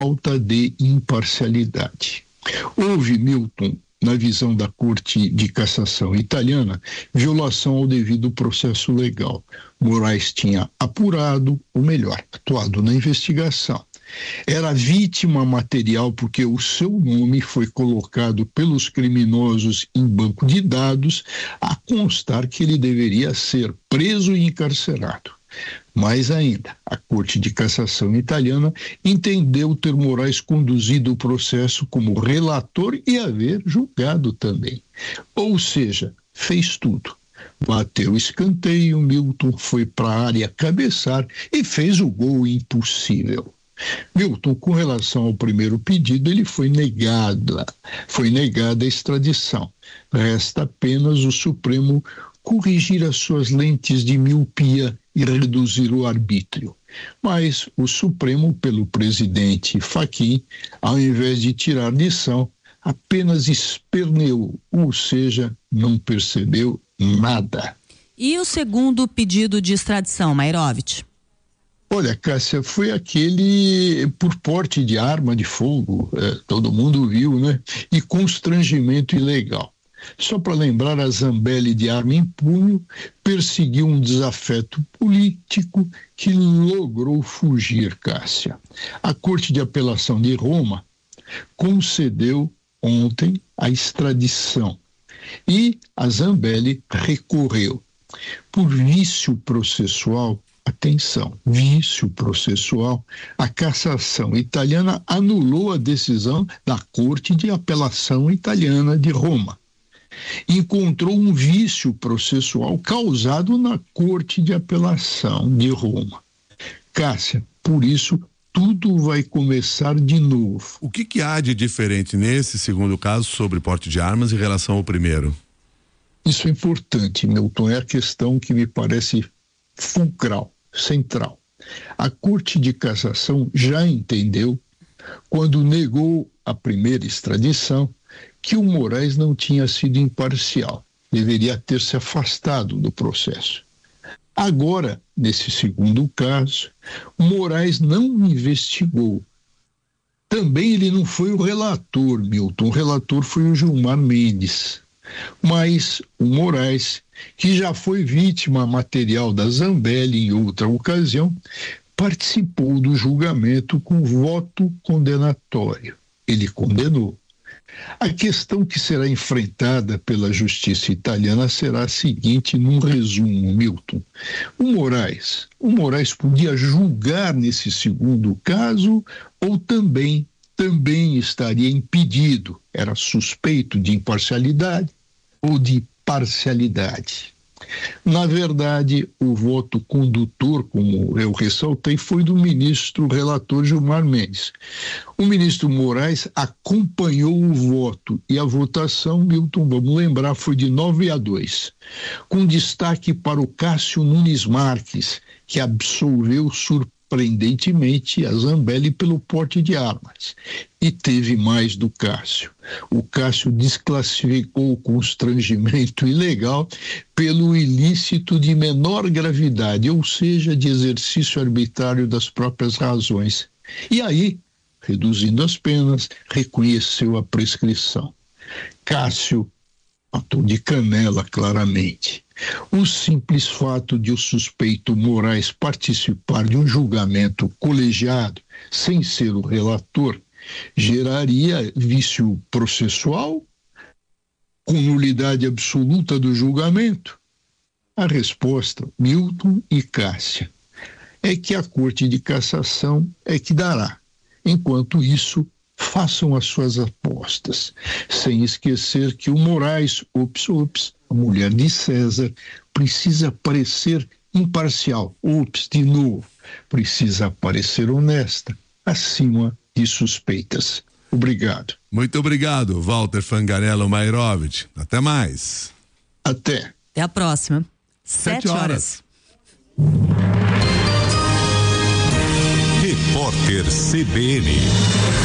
falta de imparcialidade. Houve, Milton, na visão da Corte de Cassação italiana, violação ao devido processo legal. Moraes tinha apurado, ou melhor, atuado na investigação. Era vítima material porque o seu nome foi colocado pelos criminosos em banco de dados, a constar que ele deveria ser preso e encarcerado. Mais ainda, a Corte de Cassação italiana entendeu ter Moraes conduzido o processo como relator e haver julgado também. Ou seja, fez tudo. Bateu o escanteio, Milton foi para a área cabeçar e fez o gol impossível. Milton, com relação ao primeiro pedido, ele foi negada a extradição. Resta apenas o Supremo corrigir as suas lentes de miopia e reduzir o arbítrio. Mas o Supremo, pelo presidente Fachin, ao invés de tirar lição, apenas esperneou, ou seja, não percebeu nada. E o segundo pedido de extradição, Mairovich? Olha, Cássia, foi aquele por porte de arma de fogo, todo mundo viu, né? E constrangimento ilegal. Só para lembrar, a Zambelli de arma em punho perseguiu um desafeto político que logrou fugir, Cássia. A Corte de Apelação de Roma concedeu ontem a extradição e a Zambelli recorreu. Por vício processual, atenção, vício processual, a Cassação italiana anulou a decisão da Corte de Apelação italiana de Roma. Encontrou um vício processual causado na Corte de Apelação de Roma. Cássia, por isso, tudo vai começar de novo. O que há de diferente nesse segundo caso sobre porte de armas em relação ao primeiro? Isso é importante, Milton, é a questão que me parece fulcral, central. A Corte de Cassação já entendeu, quando negou a primeira extradição, que o Moraes não tinha sido imparcial, deveria ter se afastado do processo. Agora, nesse segundo caso, Moraes não investigou. Também ele não foi o relator, Milton, o relator foi o Gilmar Mendes. Mas o Moraes, que já foi vítima material da Zambelli em outra ocasião, participou do julgamento com voto condenatório. Ele condenou. A questão que será enfrentada pela justiça italiana será a seguinte, num resumo, Milton. O Moraes podia julgar nesse segundo caso ou também estaria impedido, era suspeito de imparcialidade ou de parcialidade. Na verdade, o voto condutor, como eu ressaltei, foi do ministro relator Gilmar Mendes. O ministro Moraes acompanhou o voto e a votação, Milton, vamos lembrar, foi de 9-2, com destaque para o Cássio Nunes Marques, que absolveu surpreendentemente a Zambelli pelo porte de armas. E teve mais do Cássio. O Cássio desclassificou o constrangimento ilegal pelo ilícito de menor gravidade, ou seja, de exercício arbitrário das próprias razões. E aí, reduzindo as penas, reconheceu a prescrição. Cássio matou de canela, claramente. O simples fato de o suspeito Moraes participar de um julgamento colegiado, sem ser o relator, geraria vício processual com nulidade absoluta do julgamento? A resposta, Milton e Cássia, é que a Corte de Cassação é que dará. Enquanto isso, façam as suas apostas, sem esquecer que o Moraes, a mulher de César, precisa parecer imparcial, de novo, precisa parecer honesta, acima de suspeitas. Obrigado. Muito obrigado, Walter Fangarello Mairovich. Até mais. Até. Até a próxima. 7h. Repórter CBN.